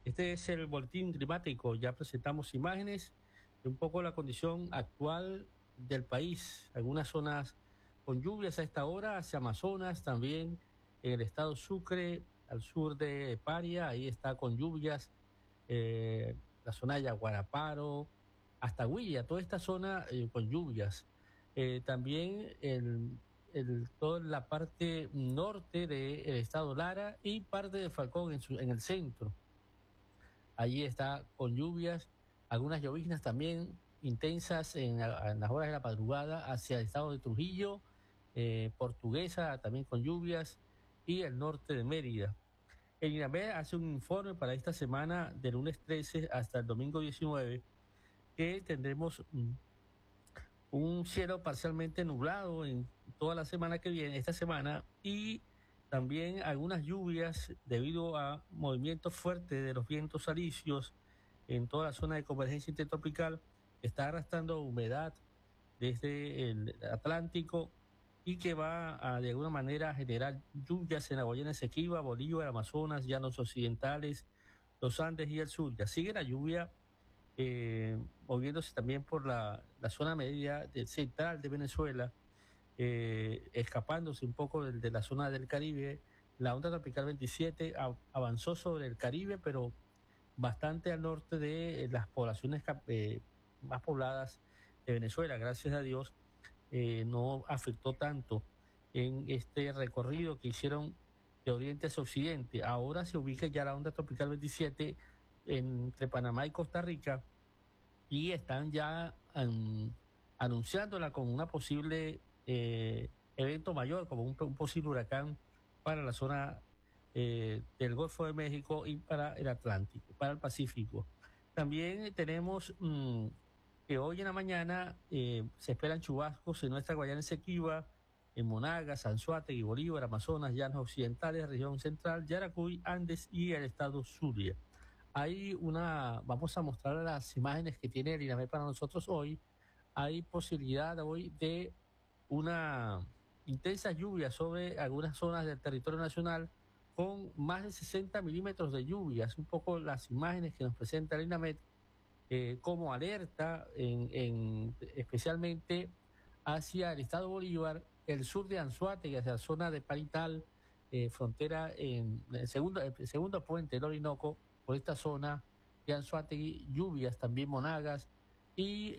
Este es el boletín climático. Ya presentamos imágenes de un poco la condición actual del país. Algunas zonas con lluvias a esta hora, hacia Amazonas, también en el estado Sucre, al sur de Paria, ahí está con lluvias, la zona de Yaguaraparo, hasta Huilla, toda esta zona con lluvias. También toda la parte norte del estado Lara y parte de Falcón en el centro. Allí está con lluvias, algunas lloviznas también intensas en las horas de la madrugada hacia el estado de Trujillo, Portuguesa también con lluvias y el norte de Mérida. El INAMED hace un informe para esta semana del lunes 13 hasta el domingo 19 que tendremos un cielo parcialmente nublado en toda la semana que viene, esta semana, y también algunas lluvias debido a movimientos fuertes de los vientos alisios en toda la zona de convergencia intertropical, que está arrastrando humedad desde el Atlántico y que va a de alguna manera a generar lluvias en la Guayana Esequiba, Bolívar, Amazonas, Llanos Occidentales, los Andes y el sur. Ya sigue la lluvia moviéndose también por la zona media central de Venezuela, escapándose un poco de la zona del Caribe. La onda tropical 27 avanzó sobre el Caribe, pero bastante al norte de las poblaciones más pobladas de Venezuela. Gracias a Dios, no afectó tanto en este recorrido que hicieron de oriente hacia occidente. Ahora se ubica ya la onda tropical 27 entre Panamá y Costa Rica y están ya anunciándola como una posible evento mayor, como un posible huracán para la zona del Golfo de México y para el Atlántico, para el Pacífico. También tenemos que hoy en la mañana se esperan chubascos en nuestra Guayana Esequiba, en Monagas, Anzoátegui, Bolívar, Amazonas, Llanos Occidentales, región central, Yaracuy, Andes y el estado Zulia. Vamos a mostrar las imágenes que tiene el INAMED para nosotros hoy. Hay posibilidad hoy de una intensa lluvia sobre algunas zonas del territorio nacional con más de 60 milímetros de lluvia. Es un poco las imágenes que nos presenta el INAMED como alerta, especialmente hacia el estado Bolívar, el sur de Anzoátegui, hacia la zona de Parital, frontera en el segundo puente del Orinoco, por esta zona de Anzoátegui, lluvias también Monagas y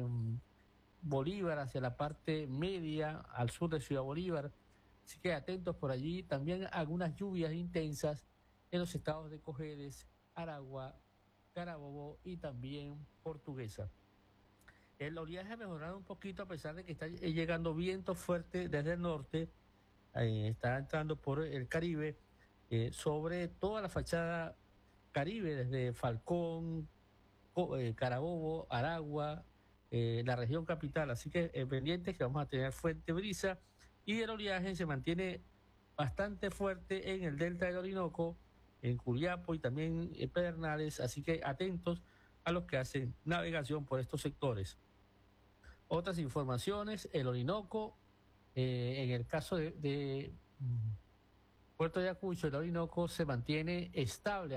Bolívar hacia la parte media, al sur de Ciudad Bolívar. Así que atentos por allí. También algunas lluvias intensas en los estados de Cojedes, Aragua, Carabobo y también Portuguesa. El oleaje ha mejorado un poquito a pesar de que está llegando viento fuerte desde el norte, está entrando por el Caribe, sobre toda la fachada Caribe, desde Falcón, Carabobo, Aragua, la región capital. Así que pendientes que vamos a tener fuerte brisa y el oleaje se mantiene bastante fuerte en el delta del Orinoco, en Curiapo y también en Pedernales. Así que atentos a los que hacen navegación por estos sectores. Otras informaciones, el Orinoco, en el caso de Puerto Ayacucho, el Orinoco se mantiene estable.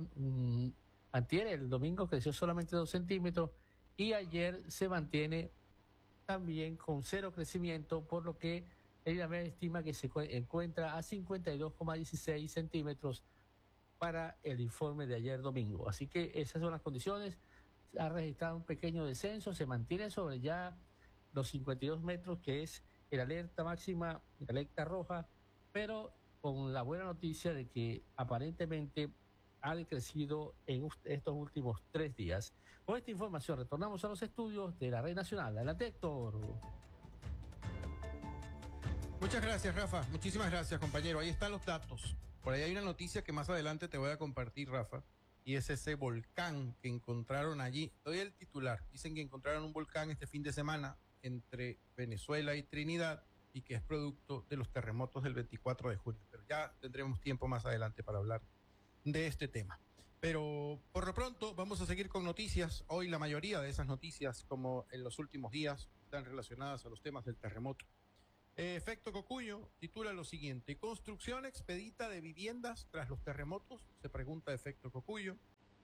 Antier, el domingo creció solamente 2 centímetros y ayer se mantiene también con cero crecimiento, por lo que el INAMED estima que se encuentra a 52,16 centímetros para el informe de ayer domingo. Así que esas son las condiciones. Se ha registrado un pequeño descenso, se mantiene sobre ya los 52 metros, que es el alerta máxima, la alerta roja, pero con la buena noticia de que aparentemente ha decrecido en estos últimos 3 días. Con esta información retornamos a los estudios de la Red Nacional. Adelante, Héctor. Muchas gracias, Rafa. Muchísimas gracias, compañero. Ahí están los datos. Por ahí hay una noticia que más adelante te voy a compartir, Rafa, y es ese volcán que encontraron allí. Doy el titular. Dicen que encontraron un volcán este fin de semana entre Venezuela y Trinidad y que es producto de los terremotos del 24 de junio. Pero ya tendremos tiempo más adelante para hablar de este tema. Pero por lo pronto vamos a seguir con noticias. Hoy la mayoría de esas noticias, como en los últimos días, están relacionadas a los temas del terremoto. Efecto Cocuyo titula lo siguiente: construcción expedita de viviendas tras los terremotos, se pregunta Efecto Cocuyo.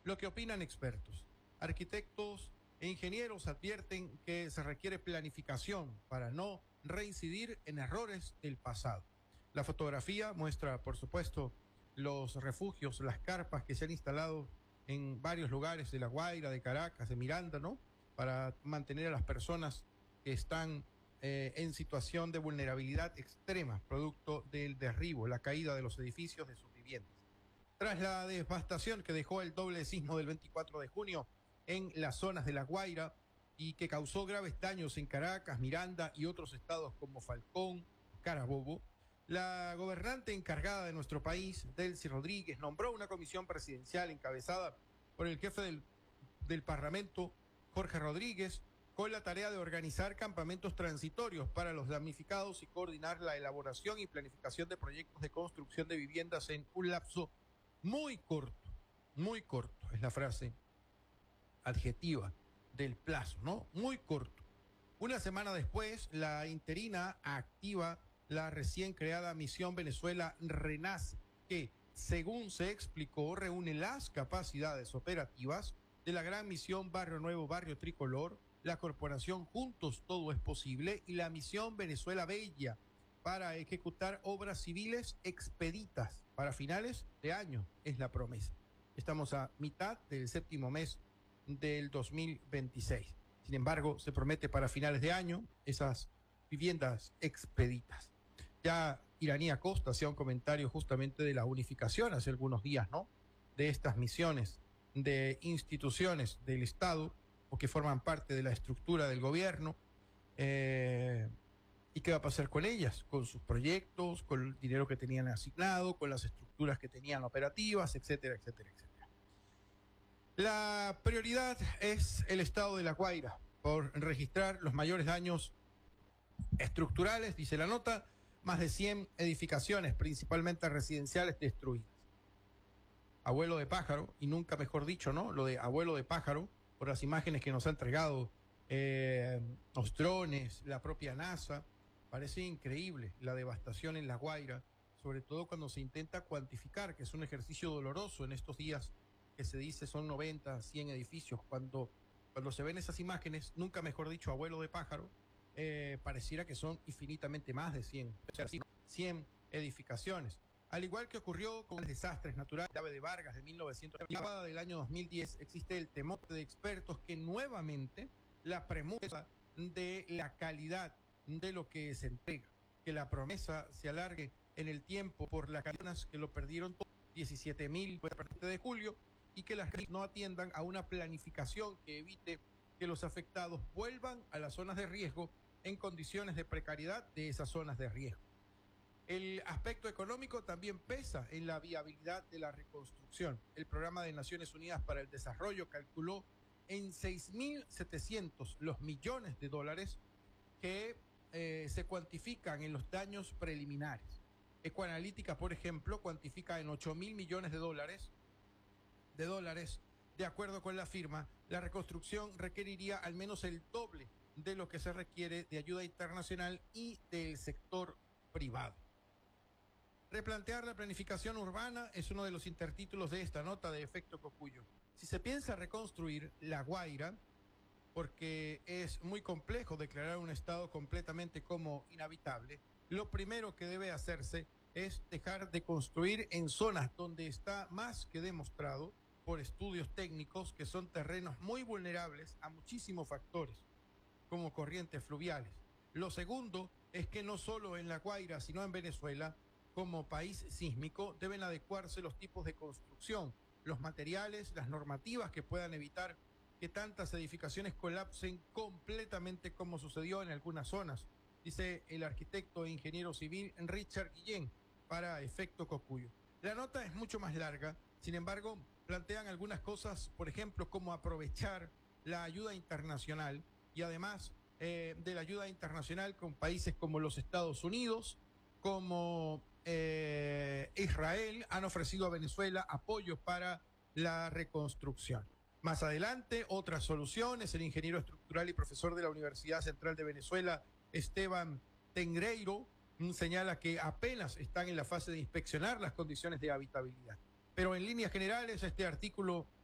lo que opinan expertos. Arquitectos e ingenieros advierten que se requiere planificación para no reincidir en errores del pasado. La fotografía muestra, por supuesto, los refugios, las carpas que se han instalado en varios lugares de La Guaira, de Caracas, de Miranda, ¿no? Para mantener a las personas que están en situación de vulnerabilidad extrema, producto del derribo, la caída de los edificios de sus viviendas. Tras la devastación que dejó el doble sismo del 24 de junio en las zonas de La Guaira y que causó graves daños en Caracas, Miranda y otros estados como Falcón, Carabobo, la gobernante encargada de nuestro país, Delcy Rodríguez, nombró una comisión presidencial encabezada por el jefe del Parlamento, Jorge Rodríguez, con la tarea de organizar campamentos transitorios para los damnificados y coordinar la elaboración y planificación de proyectos de construcción de viviendas en un lapso muy corto, es la frase adjetiva del plazo, ¿no? Muy corto. Una semana después, la interina activa la recién creada Misión Venezuela Renace, que, según se explicó, reúne las capacidades operativas de la gran misión Barrio Nuevo, Barrio Tricolor, la corporación Juntos Todo es Posible y la misión Venezuela Bella para ejecutar obras civiles expeditas para finales de año, es la promesa. Estamos a mitad del séptimo mes del 2026. Sin embargo, se promete para finales de año esas viviendas expeditas. Ya Iraní Acosta hacía un comentario justamente de la unificación hace algunos días, ¿no? De estas misiones de instituciones del Estado o que forman parte de la estructura del gobierno. ¿Y qué va a pasar con ellas? Con sus proyectos, con el dinero que tenían asignado, con las estructuras que tenían operativas, etcétera, etcétera, etcétera. La prioridad es el estado de La Guaira por registrar los mayores daños estructurales, dice la nota, más de 100 edificaciones, principalmente residenciales, destruidas. Abuelo de pájaro, y nunca mejor dicho, ¿no? Lo de abuelo de pájaro, por las imágenes que nos ha entregado los drones, la propia NASA. Parece increíble la devastación en La Guaira, sobre todo cuando se intenta cuantificar, que es un ejercicio doloroso en estos días, que se dice son 90, 100 edificios. Cuando se ven esas imágenes, nunca mejor dicho, abuelo de pájaro, pareciera que son infinitamente más de 100, o sea, 100 edificaciones. Al igual que ocurrió con los desastres naturales, la de Vargas de 1900, del año 2010, existe el temor de expertos que nuevamente la premura de la calidad de lo que se entrega, que la promesa se alargue en el tiempo por las personas que lo perdieron todo, 17.000 a partir de julio, y que las no atiendan a una planificación que evite que los afectados vuelvan a las zonas de riesgo en condiciones de precariedad de esas zonas de riesgo. El aspecto económico también pesa en la viabilidad de la reconstrucción. El Programa de Naciones Unidas para el Desarrollo calculó en 6.700 los millones de dólares que se cuantifican en los daños preliminares. Ecoanalítica, por ejemplo, cuantifica en 8.000 millones de dólares. De acuerdo con la firma, la reconstrucción requeriría al menos el doble de lo que se requiere de ayuda internacional y del sector privado. Replantear la planificación urbana es uno de los intertítulos de esta nota de Efecto Cocuyo. Si se piensa reconstruir La Guaira, porque es muy complejo declarar un estado completamente como inhabitable, lo primero que debe hacerse es dejar de construir en zonas donde está más que demostrado por estudios técnicos que son terrenos muy vulnerables a muchísimos factores, como corrientes fluviales. Lo segundo es que no solo en La Guaira, sino en Venezuela, como país sísmico, deben adecuarse los tipos de construcción, los materiales, las normativas que puedan evitar que tantas edificaciones colapsen completamente como sucedió en algunas zonas, dice el arquitecto e ingeniero civil Richard Guillén para Efecto Cocuyo. La nota es mucho más larga, sin embargo, plantean algunas cosas, por ejemplo, como aprovechar la ayuda internacional y además de la ayuda internacional con países como los Estados Unidos, como Israel, han ofrecido a Venezuela apoyo para la reconstrucción. Más adelante, otras soluciones. El ingeniero estructural y profesor de la Universidad Central de Venezuela, Esteban Tengreiro, señala que apenas están en la fase de inspeccionar las condiciones de habitabilidad. Pero en líneas generales, este artículo